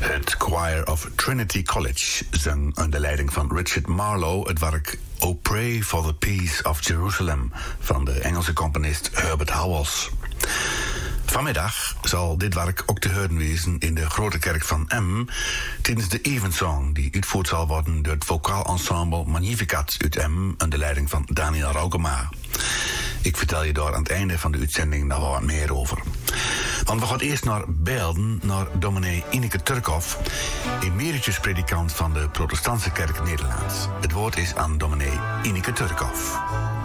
Het Choir of Trinity College zong onder leiding van Richard Marlowe het werk O Pray for the Peace of Jerusalem van de Engelse componist Herbert Howells. Vanmiddag zal dit werk ook te horen wezen in de Grote Kerk van Emmen tijdens de Evensong die uitgevoerd zal worden door het vocaal ensemble Magnificat uit Emmen onder leiding van Daniel Raukema. Ik vertel je daar aan het einde van de uitzending nog wat meer over. Want we gaan eerst naar Beelden, naar dominee Ineke Turkhoff, emeritus-predikant van de Protestantse Kerk Nederlands. Het woord is aan dominee Ineke Turkhoff.